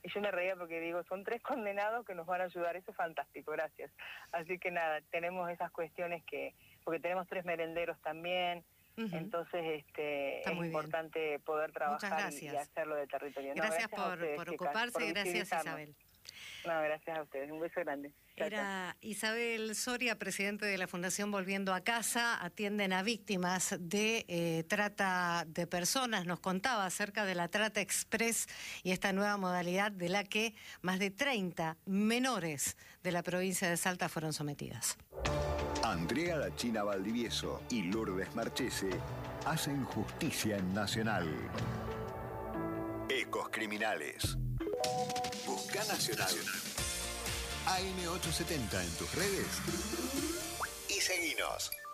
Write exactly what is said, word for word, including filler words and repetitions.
y yo me reía porque digo, son tres condenados que nos van a ayudar, eso es fantástico, gracias. Así que nada, tenemos esas cuestiones que, porque tenemos tres merenderos también, uh-huh. entonces este es importante bien. Poder trabajar y, y hacerlo de territorio. Gracias, no, por, gracias ustedes, por chicas, ocuparse, por gracias Isabel. No, gracias a ustedes, un beso grande. Era Isabel Soria, presidente de la Fundación Volviendo a Casa. Atienden a víctimas de eh, trata de personas. Nos contaba acerca de la trata express y esta nueva modalidad de la que más de treinta menores de la provincia de Salta fueron sometidas. Andrea La China Valdivieso y Lourdes Marchese hacen justicia en Nacional. Ecos Criminales. Busca Nacional. A M ochocientos setenta en tus redes y seguinos.